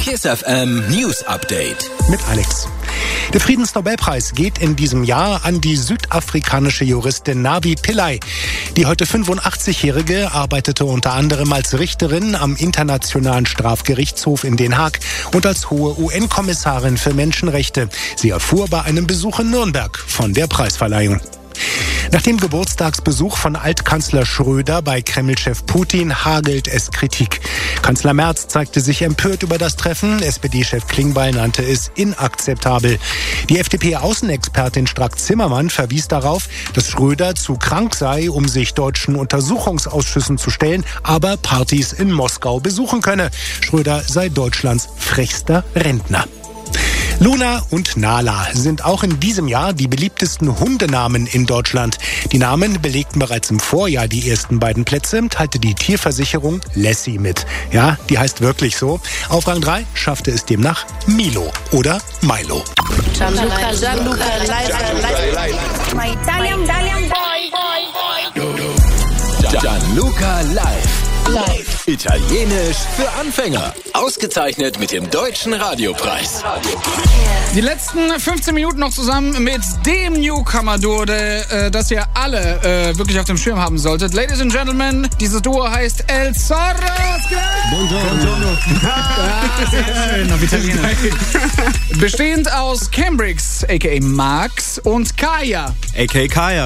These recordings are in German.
Kiss FM News Update. Mit Alex. Der Friedensnobelpreis geht in diesem Jahr an die südafrikanische Juristin Navi Pillay. Die heute 85-Jährige arbeitete unter anderem als Richterin am Internationalen Strafgerichtshof in Den Haag und als hohe UN-Kommissarin für Menschenrechte. Sie erfuhr bei einem Besuch in Nürnberg von der Preisverleihung. Nach dem Geburtstagsbesuch von Altkanzler Schröder bei Kreml-Chef Putin hagelt es Kritik. Kanzler Merz zeigte sich empört über das Treffen. SPD-Chef Klingbeil nannte es inakzeptabel. Die FDP-Außenexpertin Strack-Zimmermann verwies darauf, dass Schröder zu krank sei, um sich deutschen Untersuchungsausschüssen zu stellen, aber Partys in Moskau besuchen könne. Schröder sei Deutschlands frechster Rentner. Luna und Nala sind auch in diesem Jahr die beliebtesten Hundenamen in Deutschland. Die Namen belegten bereits im Vorjahr die ersten beiden Plätze, teilte die Tierversicherung Lassie mit. Ja, die heißt wirklich so. Auf Rang 3 schaffte es demnach Milo oder Milo. Gianluca Live. Italienisch für Anfänger. Ausgezeichnet mit dem Deutschen Radiopreis. Die letzten 15 Minuten noch zusammen mit dem Newcomer-Duo, das ihr alle wirklich auf dem Schirm haben solltet. Ladies and Gentlemen, dieses Duo heißt El Zorro. Buongiorno. Ja, sehr schön, auf Italienisch. Bestehend aus Cambrix, a.k.a. Max, und Kaya. A.k.a. Kaya.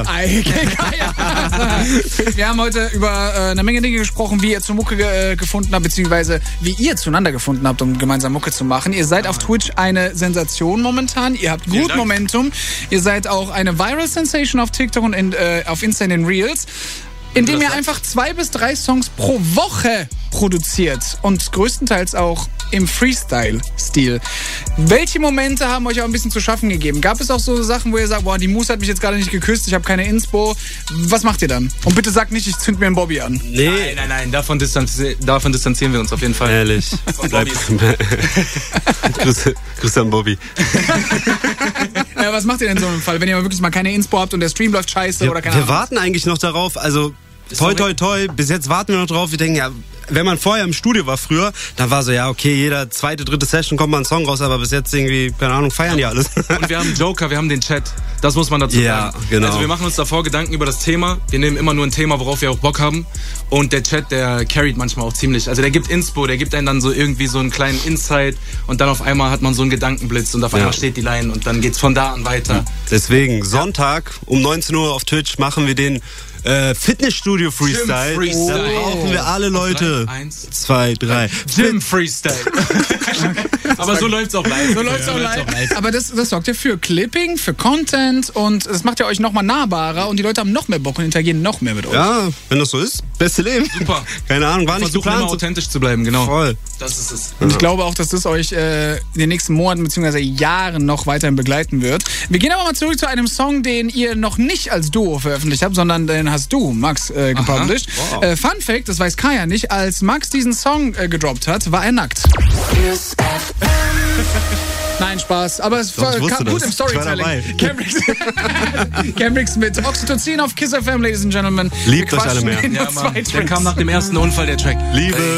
Wir haben heute über eine Menge Dinge gesprochen, wie ihr zur Mucke gefunden habt, beziehungsweise wie ihr zueinander gefunden habt, um gemeinsam Mucke zu machen. Ihr seid auf Twitch eine Sensation momentan. Ihr habt gut Momentum. Ihr seid auch eine Viral Sensation auf TikTok und auf Insta in den Reels, indem ihr einfach 2 bis 3 Songs pro Woche produziert und größtenteils auch im Freestyle-Stil. Welche Momente haben euch auch ein bisschen zu schaffen gegeben? Gab es auch so Sachen, wo ihr sagt, boah, die Mousse hat mich jetzt gerade nicht geküsst, ich habe keine Inspo. Was macht ihr dann? Und bitte sagt nicht, ich zünd mir einen Bobby an. Nee. Nein, davon distanzieren wir uns auf jeden Fall. Ehrlich. Grüße an Bobby. Was macht ihr denn so im Fall, wenn ihr wirklich mal keine Inspo habt und der Stream läuft scheiße oder keine Ahnung? Wir warten eigentlich noch darauf, also toi, bis jetzt warten wir noch drauf. Wir denken, ja, wenn man vorher im Studio war früher, dann war so, ja, okay, jeder zweite, dritte Session kommt mal ein Song raus, aber bis jetzt irgendwie, keine Ahnung, feiern die alles. Und wir haben einen Joker, wir haben den Chat. Das muss man dazu sagen. Ja, genau. Also wir machen uns davor Gedanken über das Thema. Wir nehmen immer nur ein Thema, worauf wir auch Bock haben. Und der Chat, der carried manchmal auch ziemlich. Also der gibt Inspo, der gibt einem dann so irgendwie so einen kleinen Insight und dann auf einmal hat man so einen Gedankenblitz und auf einmal steht die Line und dann geht's von da an weiter. Deswegen, Sonntag um 19 Uhr auf Twitch machen wir den Fitnessstudio Freestyle. Da brauchen wir alle Leute. 1, 2, 3. Gym Freestyle. Aber so läuft's auch live. Aber das sorgt ja für Clipping, für Content und das macht ja euch nochmal nahbarer und die Leute haben noch mehr Bock und interagieren noch mehr mit euch. Ja, wenn das so ist, beste Leben. Super. Keine Ahnung, war nicht geplant. Immer authentisch zu bleiben, genau. Voll. Das ist es. Und ich glaube auch, dass das euch in den nächsten Monaten bzw. Jahren noch weiterhin begleiten wird. Wir gehen aber mal zurück zu einem Song, den ihr noch nicht als Duo veröffentlicht habt, sondern den hast du, Max, gepublished. Wow. Fun Fact, das weiß Kaya nicht, als Max diesen Song gedroppt hat, war er nackt. Nein, Spaß. Aber es war gut im Storytelling. Cambrix mit Oxytocin auf Kiss FM, Ladies and Gentlemen. Liebt euch alle mehr. Ja, Mann. Der kam nach dem ersten Unfall, der Track. Liebe.